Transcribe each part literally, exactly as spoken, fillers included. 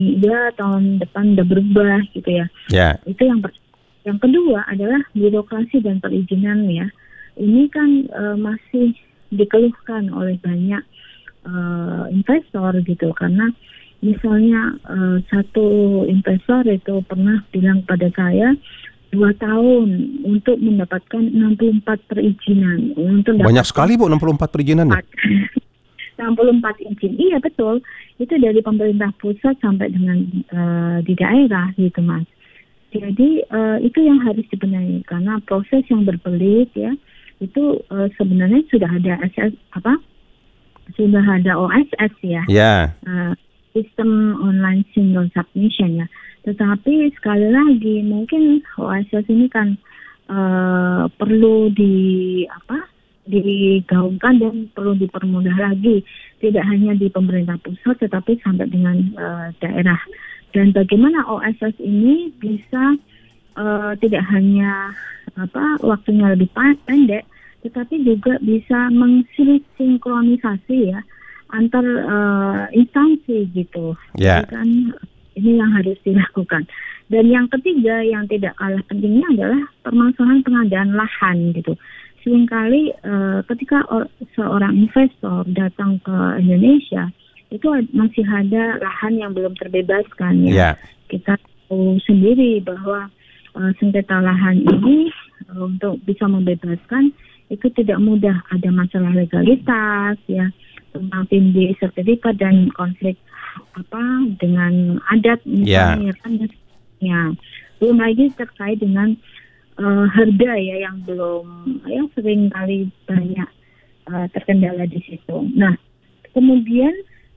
ya tahun depan udah berubah gitu ya. Ya. Itu yang pertama. Yang kedua adalah birokrasi dan perizinan ya. Ini kan uh, masih dikeluhkan oleh banyak uh, investor gitu, karena misalnya uh, satu investor itu pernah bilang pada saya dua tahun untuk mendapatkan enam puluh empat perizinan. Untuk banyak sekali Bu, enam puluh empat perizinan ya? enam puluh empat izin, iya betul. Itu dari pemerintah pusat sampai dengan uh, di daerah gitu Mas. Jadi uh, itu yang harus dibenahi, karena proses yang berbelit ya itu uh, sebenarnya sudah ada S S apa sudah ada O S S ya, yeah. uh, sistem online single submission ya. Tetapi sekali lagi mungkin O S S ini kan uh, perlu di apa digaungkan dan perlu dipermudah lagi, tidak hanya di pemerintah pusat tetapi sampai dengan uh, daerah. Dan bagaimana O S S ini bisa uh, tidak hanya apa waktunya lebih pendek, tetapi juga bisa mensinkronisasi ya antar uh, instansi gitu. Yeah. Jadi kan ini yang harus dilakukan. Dan yang ketiga yang tidak kalah pentingnya adalah permasalahan pengadaan lahan gitu. Seringkali uh, ketika or- seorang investor datang ke Indonesia, itu masih ada lahan yang belum terbebaskan ya. Yeah. Kita tahu sendiri bahwa uh, sengketa lahan ini uh, untuk bisa membebaskan itu tidak mudah. Ada masalah legalitas ya, tentang tindih sertifikat dan konflik apa dengan adat misalnya yeah. kan ya. Belum lagi terkait dengan uh, harga ya yang belum ya sering kali banyak uh, terkendala di situ. Nah, kemudian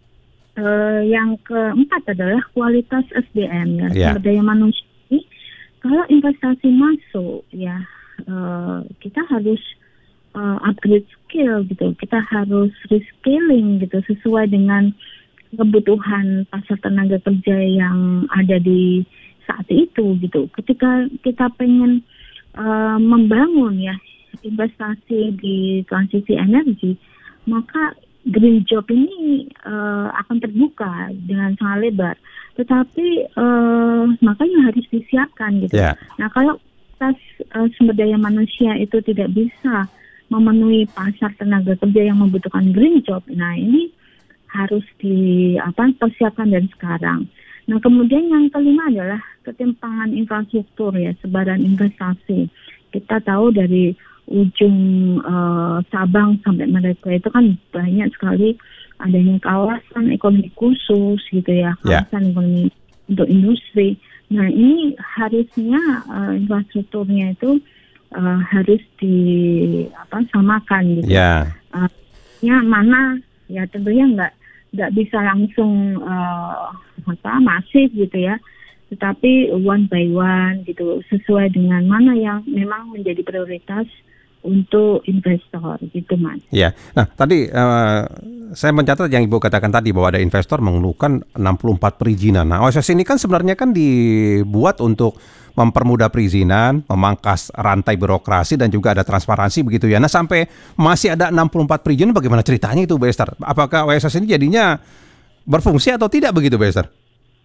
Uh, yang keempat adalah kualitas S D M ya, yeah. sumber daya manusia. Kalau investasi masuk ya, uh, kita harus uh, upgrade skill gitu, kita harus reskilling gitu sesuai dengan kebutuhan pasar tenaga kerja yang ada di saat itu gitu. Ketika kita pengen uh, membangun ya investasi di transisi energi, maka green job ini uh, akan terbuka dengan sangat lebar, tetapi uh, makanya harus disiapkan gitu. Yeah. Nah kalau tas uh, sumber daya manusia itu tidak bisa memenuhi pasar tenaga kerja yang membutuhkan green job, nah ini harus di apa persiapkan dari sekarang. Nah kemudian yang kelima adalah ketimpangan infrastruktur ya, sebaran investasi. Kita tahu dari ujung uh, Sabang sampai Merauke itu kan banyak sekali adanya kawasan ekonomi khusus gitu ya, kawasan yeah. ekonomi untuk industri. Nah ini harusnya uh, infrastrukturnya itu uh, harus di apa samakan gitu. Yeah. Uh, ya mana ya tentunya nggak nggak bisa langsung uh, apa masif gitu ya. Tetapi one by one gitu, sesuai dengan mana yang memang menjadi prioritas untuk investor gitu Mas. Ya, nah tadi uh, saya mencatat yang Ibu katakan tadi bahwa ada investor mengeluhkan enam puluh empat perizinan. Nah O S S ini kan sebenarnya kan dibuat untuk mempermudah perizinan, memangkas rantai birokrasi dan juga ada transparansi begitu ya. Nah sampai masih ada enam puluh empat perizinan, bagaimana ceritanya itu Bu Esther? Apakah O S S ini jadinya berfungsi atau tidak begitu Bu Esther?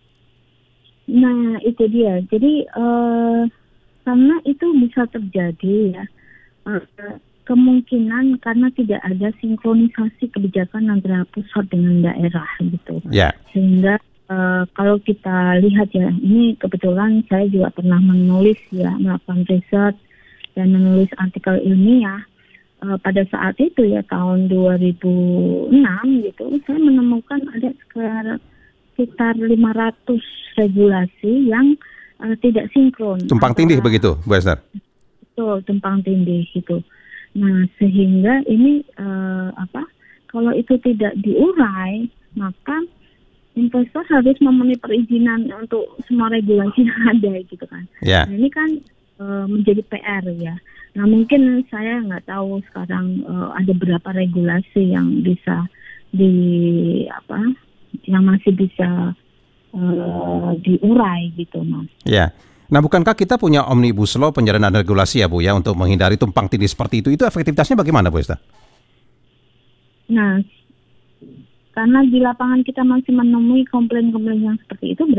Nah itu dia, jadi uh, karena itu bisa terjadi ya, uh, kemungkinan karena tidak ada sinkronisasi kebijakan antara pusat dengan daerah gitu. Yeah. Sehingga uh, kalau kita lihat ya, ini kebetulan saya juga pernah menulis ya, melakukan riset dan menulis artikel ilmiah. Uh, pada saat itu ya tahun dua ribu enam gitu, saya menemukan ada sekitar sekitar lima ratus regulasi yang uh, tidak sinkron. Tumpang tindih begitu, Bu Esther? Betul, tumpang tindih gitu. Nah, sehingga ini uh, apa? Kalau itu tidak diurai, maka investor harus memenuhi perizinan untuk semua regulasi yang ada gitu kan. Yeah. Nah, ini kan uh, menjadi P R ya. Nah, mungkin saya nggak tahu sekarang uh, ada berapa regulasi yang bisa di apa? yang masih bisa uh, diurai gitu Mas. Ya, nah bukankah kita punya Omnibus Law penjalanan regulasi ya Bu ya untuk menghindari tumpang tindih seperti itu? Itu efektivitasnya bagaimana Bu Esther? Nah Karena di lapangan kita masih menemui komplain-komplain yang seperti itu,